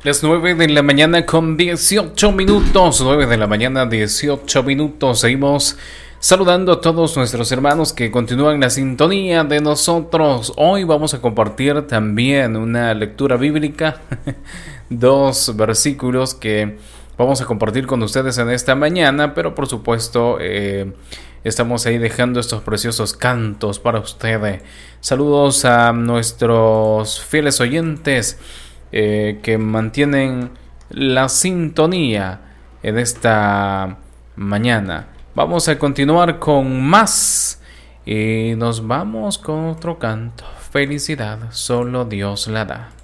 Las 9 de la mañana con 18 minutos. 9 de la mañana, 18 minutos. Seguimos saludando a todos nuestros hermanos que continúan la sintonía de nosotros. Hoy vamos a compartir también una lectura bíblica. Dos versículos que vamos a compartir con ustedes en esta mañana. Pero por supuesto estamos ahí dejando estos preciosos cantos para ustedes. Saludos a nuestros fieles oyentes que mantienen la sintonía en esta mañana. Vamos a continuar con más y nos vamos con otro canto. Felicidad, solo Dios la da.